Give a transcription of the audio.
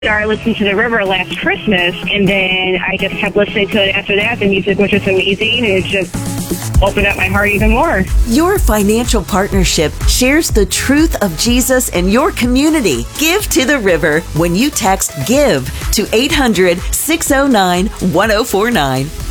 I listened to The River last Christmas, and then I just kept listening to it after that. The music was just amazing, and it just opened up my heart even more. Your financial partnership shares the truth of Jesus in your community. Give to The River when you text GIVE to 800-609-1049.